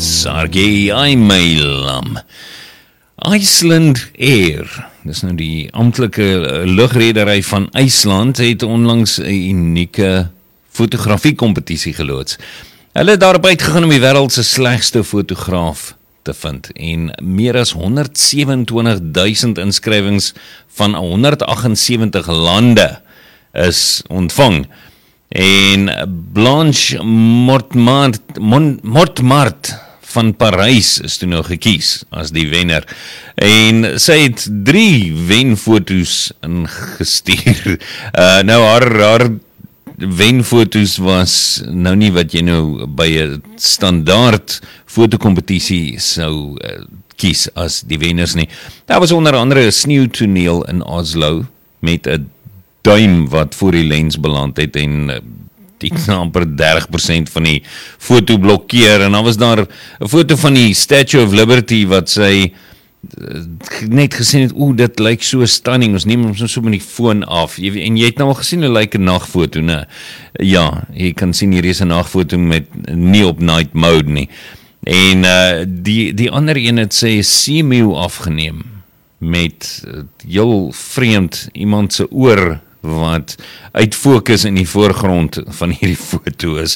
Sergey Imaylam. Iceland Air, dis nou die amptelike lugredery van IJsland, het onlangs 'n unieke fotografie-kompetisie geloods. Hulle het daarop uitgegaan om die wêreld se slegste fotograaf te vind en meer as 127.000 inskrywings van 178 lande is ontvang. En Blanche Mortmart van Parys is toe nou gekies as die wenner. En sy het 3 wenfoto's ingestuur. Nou haar wenfoto's was nou nie wat jy nou by 'n standaard fotokompetisie sou kies as die wenners nie. Daar was onder andere 'n sneeutoneel in Oslo met 'n duim wat voor die lens beland het en amper 30% van die foto blokkeer, en dan was daar 'n foto van die Statue of Liberty wat sy net gesien het, dit lyk so stunning, ons neem ons so met die foon af, en jy het nou al gesien hoe lyk 'n nagfoto, né? Ja, jy kan sien hier is 'n nagfoto met nie op night mode nie, en die ander een het sy 'n seemeeu afgeneem met heel vreemd iemand se oor wat uit fokus in die voorgrond van hierdie foto is.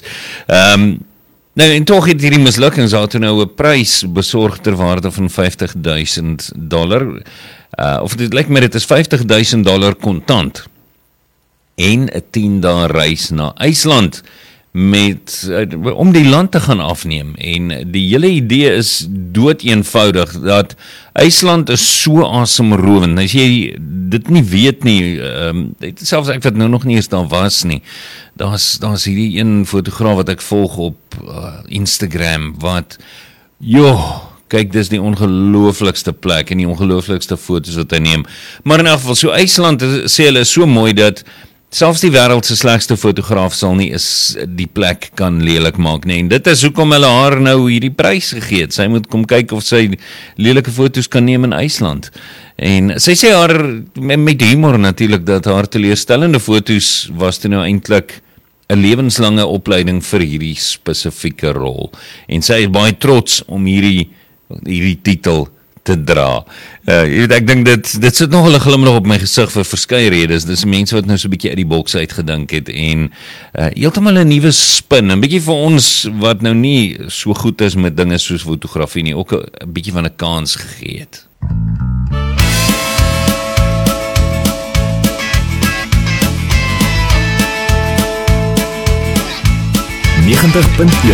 Nou, en toch het hierdie mislukkings al toe nou 'n prys besorg ter waarde van $50,000, of dit lyk my dit is $50,000 kontant, en 'n 10-dae reis na IJsland, om die land te gaan afneem, en die hele idee is dood eenvoudig, dat IJsland is so asemrowend, as jy dit nie weet nie, selfs ek wat nou nog nie eens daar was nie, daar's hierdie een fotograaf wat ek volg op Instagram, wat, kyk, dis die ongelooflikste plek, en die ongelooflikste foto's wat hy neem, maar in elk geval, so IJsland, sê hulle, is so mooi, dat selfs die wêreld se slegste fotograaf sal nie is die plek kan lelik maak nie, en dit is hoekom hulle haar nou hierdie prys gegee het. Sy moet kom kyk of sy lelike foto's kan neem in IJsland, en sy sê haar, met humor natuurlik, dat haar teleurstellende foto's was toe nou eintlik 'n lewenslange opleiding vir hierdie spesifieke rol, en sy is baie trots om hierdie titel te dra. Ek dink dit sit nog 'n glimlag op my gesig vir verskeie redes. Dis mense wat nou so 'n bietjie uit die boks uitgedink het en heeltemal 'n nuwe spin, 'n bietjie vir ons wat nou nie so goed is met dinge soos fotografie nie, ook 'n bietjie van 'n kans gegee het. .1